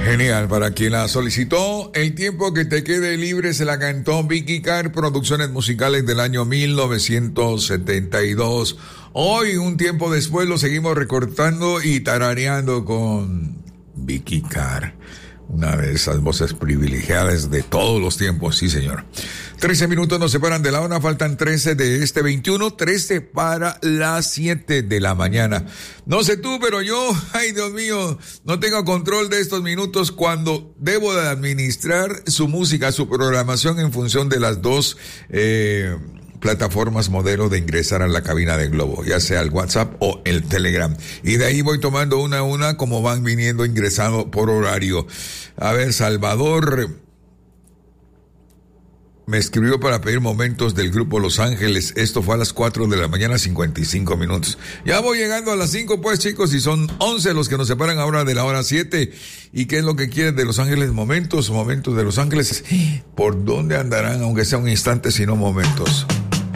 Genial, para quien la solicitó, El tiempo que te quede libre se la cantó Vicky Carr, producciones musicales del año 1972. Hoy, un tiempo después, lo seguimos recortando y tarareando con Vicky Carr. Una de esas voces privilegiadas de todos los tiempos, sí señor. 13 minutos nos separan de la hora, faltan 13 de este 21, 13 para las 7 de la mañana. No sé tú, pero yo, ay Dios mío, no tengo control de estos minutos cuando debo de administrar su música, su programación en función de las dos plataformas modelo de ingresar a la cabina de Globo, ya sea el WhatsApp o el Telegram. Y de ahí voy tomando una a una como van viniendo ingresando por horario. A ver, Salvador me escribió para pedir momentos del grupo Los Ángeles. Esto fue a las 4 de la mañana, 55 minutos. Ya voy llegando a las 5, pues, chicos, y son 11 los que nos separan ahora de la hora 7. ¿Y qué es lo que quieren de Los Ángeles? Momentos de Los Ángeles. ¿Por dónde andarán, aunque sea un instante, sino momentos?